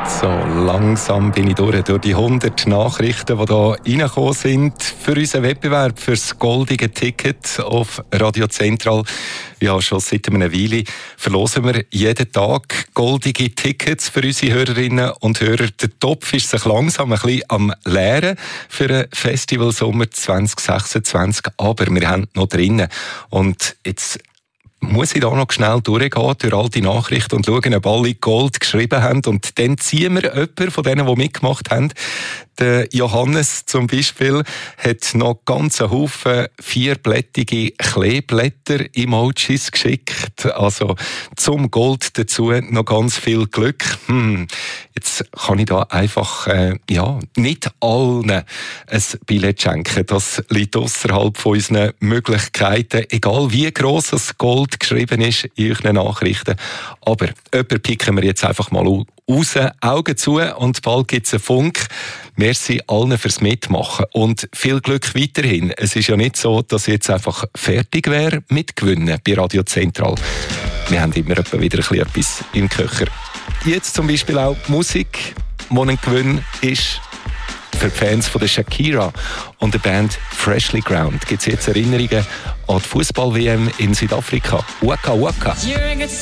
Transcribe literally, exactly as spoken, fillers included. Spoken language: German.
So, langsam bin ich durch, durch die hundert Nachrichten, die hier reingekommen sind für unseren Wettbewerb, für das goldige Ticket auf Radio Zentral. Ja, schon seit einer Weile verlosen wir jeden Tag goldige Tickets für unsere Hörerinnen und Hörer. Der Topf ist sich langsam ein bisschen am leeren für den Festival Sommer zwanzig sechsundzwanzig, aber wir haben noch drinnen. Und jetzt muss ich da noch schnell durchgehen durch all die Nachrichten und schauen, ob alle Gold geschrieben haben. Und dann ziehen wir jemanden von denen, die mitgemacht haben. Der Johannes zum Beispiel hat noch ganz einen Haufen vierblättige Kleeblätter-Emojis geschickt. Also zum Gold dazu noch ganz viel Glück. Hm, jetzt kann ich da einfach äh, ja, nicht allen ein Billett schenken. Das liegt ausserhalb von unseren Möglichkeiten. Egal wie gross das Gold geschrieben ist in euren Nachrichten. Aber jemanden picken wir jetzt einfach mal raus, Augen zu und bald gibt es einen Funk. Merci allen fürs Mitmachen und viel Glück weiterhin. Es ist ja nicht so, dass ich jetzt einfach fertig wäre mit Gewinnen bei Radio Zentral. Wir haben immer wieder etwas im Köcher. Jetzt zum Beispiel auch Musik, die ein Gewinn ist. Für die Fans von der Shakira und der Band Freshly Ground gibt es jetzt Erinnerungen an die Fußball-W M in Südafrika. Waka Waka.